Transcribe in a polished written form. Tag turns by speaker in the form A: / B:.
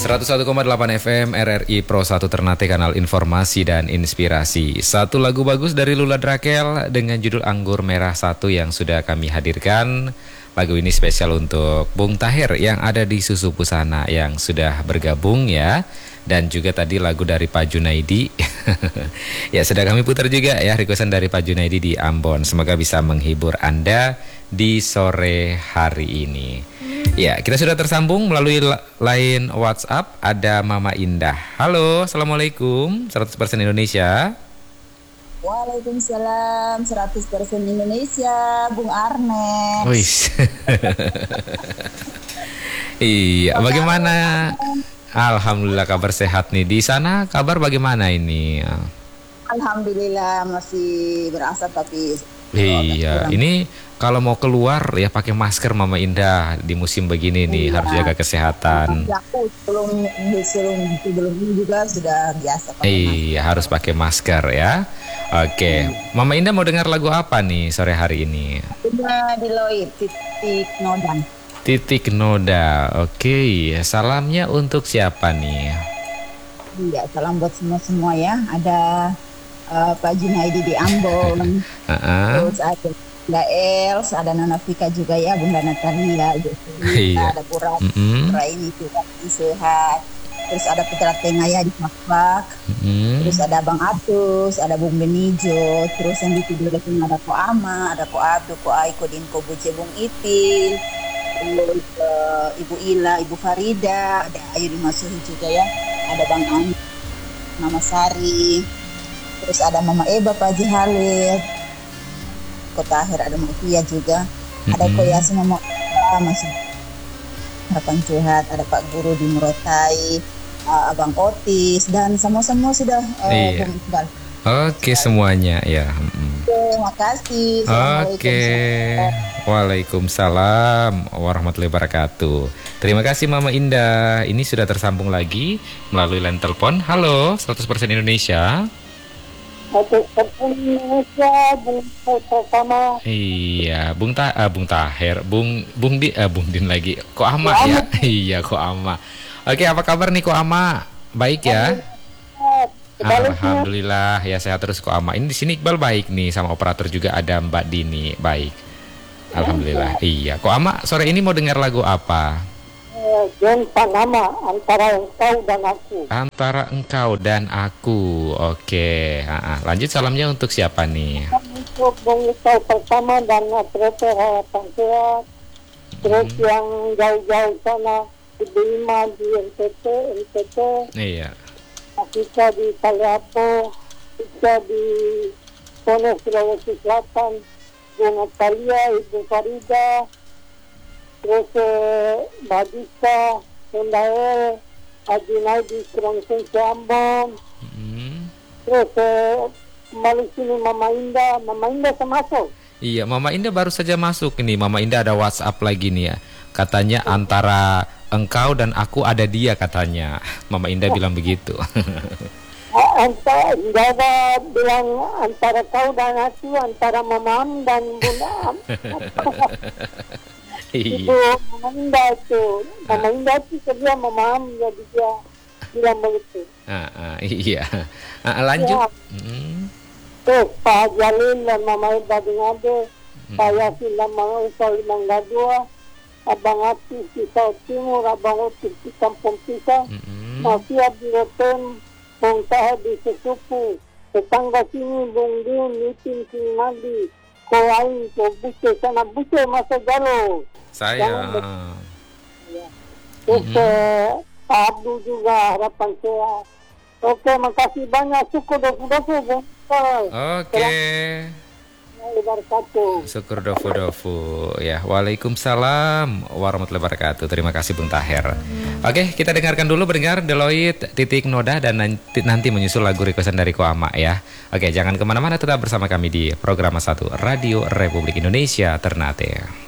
A: 101,8 FM RRI Pro 1 Ternate, kanal informasi dan inspirasi. Satu lagu bagus dari Lula Drakel dengan judul Anggur Merah 1 yang sudah kami hadirkan. Lagu ini spesial untuk Bung Tahir yang ada di Susu Pusana yang sudah bergabung ya. Dan juga tadi lagu dari Pak Junaidi. Ya, sudah kami putar juga ya requestan dari Pak Junaidi di Ambon. Semoga bisa menghibur Anda di sore hari ini. Ya, kita sudah tersambung melalui line WhatsApp. Ada Mama Indah. Halo, Assalamualaikum 100% Indonesia.
B: Waalaikumsalam 100% Indonesia, Bung Arne.
A: Wih. Iya, bagaimana? Alhamdulillah kabar sehat nih. Di sana kabar bagaimana ini?
B: Alhamdulillah masih berasap tapi
A: iya, ini kalau mau keluar ya pakai masker Mama Indah di musim begini nih, harus jaga kesehatan.
B: Aku sebelum ini juga sudah biasa pakai
A: masker. Harus pakai masker ya. Oke, Mama Indah mau dengar lagu apa nih sore hari ini?
B: Deloitte, Titik Noda.
A: Titik Noda. Oke, salamnya untuk siapa nih?
B: Iya, salam buat semua ya. Ada Pak Junaidi di Ambon. Terus ada Els, ada Nona Fika juga ya, Bunda Natalia gitu. Ada Pura ini juga sehat. Terus ada Putra Tengaya di Makbak. Terus ada Bang Atus, ada Bung Benijo. Terus yang di Tidur ada Ko Ama, ada Ko Abdu, Ko Aiko, Dinko Buce, Bung Ipil. Terus Ibu Ila, Ibu Farida, ada Ayu Dimasuhi juga ya. Ada Bang Ani, Mama Sari. Terus ada Mama Eba, Pak Haji Halid, Kota Akhir, ada Mafia juga. Ada Ko Yasin, Mama masih Harapan Sehat, ada Pak Guru di Murotai, Abang Otis, dan semua sudah
A: Oke, semuanya ya.
B: Terima kasih.
A: Oke. Waalaikumsalam warahmatullahi wabarakatuh. Terima kasih Mama Indah. Ini sudah tersambung lagi melalui line telepon. Halo, 100% Indonesia.
C: 100% Indonesia, Bung pertama.
A: Iya, Bung Tahir, Bung Din lagi. Kok Ama ya? Iya, Kok Ama. Oke, apa kabar nih Kok Ama? Baik ya? Alhamdulillah ya, sehat terus Kok Ama. Ini di sini Iqbal baik nih, sama operator juga ada Mbak Dini, baik. Alhamdulillah. Iya, Kok Ama sore ini mau dengar lagu apa?
C: John Panama, Antara Engkau dan Aku.
A: Antara Engkau dan Aku. Oke. Lanjut, salamnya untuk siapa nih?
C: Untuk Bung Ito pertama dan operator Harapan Sehat. Terus yang jauh-jauh sana, Ibu Ima di NTT.
A: Iya.
C: Kita di Taliapo, kita di Pono Sulawesi Selatan, Bu Natalia, Ibu Farida, terus Badista, Sendael, Haji Naidi, Kerongsen Ambon, terus kembali sini Mama Indah masuk.
A: Iya, Mama Indah baru saja masuk nih. Mama Indah ada WhatsApp lagi nih ya. Katanya antara engkau dan aku ada dia katanya. Mama Indah bilang begitu.
C: Enggak bilang antara kau dan aku, antara Mama Am dan Bunda Am. Itu Mama Indah itu. Mama Indah itu kerja Mama Am, jadi dia bilang begitu.
A: Iya. Lanjut.
C: Tuh, Pak Jalil dan Mama Eda Dengade, Pak Yasin dan Mama Usai Manggadua, Abang Atis di South Timur, Abang Otis di Kampung Pisang, Masih di Roten, Bung Tahir di Sesupu, tetangga sini Bung Din, Nitin Sinadi, Koain, Buce, sana Buce masa jalo.
A: Saya.
C: Terus Pak Abdu juga Harapan Sehat. Oke, makasih banyak. Syukur dofu-dofu, Bung.
A: Oke. Syukur dofu-dofu ya. Waalaikumsalam warahmatullahi wabarakatuh. Terima kasih Bung Tahir. Oke, kita dengarkan dulu berdengar Deloitte Titik Noda dan nanti menyusul lagu requestan dari Ko Ama ya. Oke, jangan kemana-mana, tetap bersama kami di program 1 Radio Republik Indonesia Ternate.